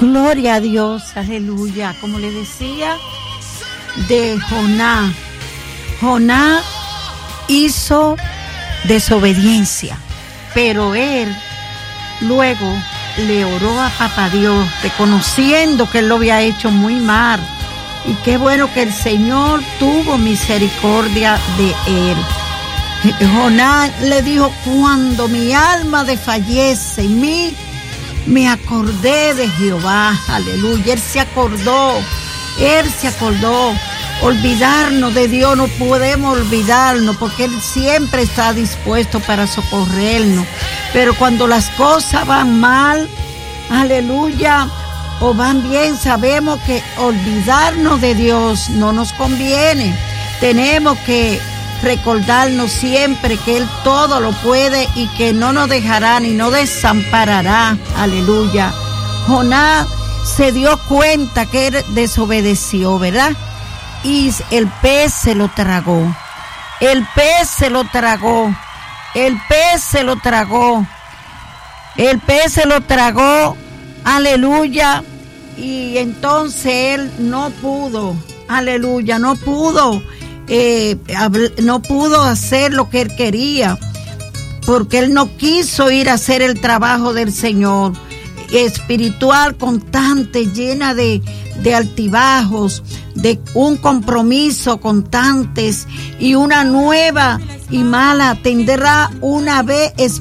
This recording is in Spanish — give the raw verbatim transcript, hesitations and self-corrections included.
Gloria a Dios, aleluya. Como le decía de Jonás, Jonás hizo desobediencia, pero él luego le oró a Papá Dios, reconociendo que él lo había hecho muy mal. Y qué bueno que el Señor tuvo misericordia de él. Jonás le dijo: cuando mi alma desfallece y mí me acordé de Jehová, aleluya. Él se acordó, él se acordó. Olvidarnos de Dios, no podemos olvidarnos, porque Él siempre está dispuesto para socorrernos. Pero cuando las cosas van mal, aleluya, o van bien, sabemos que olvidarnos de Dios no nos conviene. Tenemos que recordarnos siempre que Él todo lo puede y que no nos dejará ni nos desamparará, aleluya. Jonás se dio cuenta que él desobedeció, ¿verdad? Y el pez se lo tragó, el pez se lo tragó, el pez se lo tragó, el pez se lo tragó, aleluya. Y entonces él no pudo, aleluya, no pudo, eh, no pudo hacer lo que él quería, porque él no quiso ir a hacer el trabajo del Señor espiritual, constante, llena de, de altibajos, de un compromiso constantes y una nueva y mala tendrá una vez